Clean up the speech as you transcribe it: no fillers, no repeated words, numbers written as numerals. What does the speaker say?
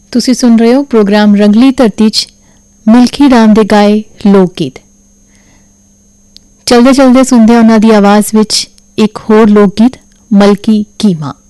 ਤੁਸੀਂ ਸੁਣ ਰਹੇ ਹੋ ਪ੍ਰੋਗਰਾਮ ਰੰਗਲੀ ਧਰਤੀ 'ਚ ਮਿਲਖੀ ਰਾਮ ਦੇ ਗਾਏ ਲੋਕ ਗੀਤ। ਚਲਦੇ ਚਲਦੇ ਸੁਣਦੇ ਉਹਨਾਂ ਦੀ ਆਵਾਜ਼ ਵਿੱਚ ਇੱਕ ਹੋਰ ਲੋਕ ਗੀਤ ਮਲਕੀ ਕੀ ਮਾਂ।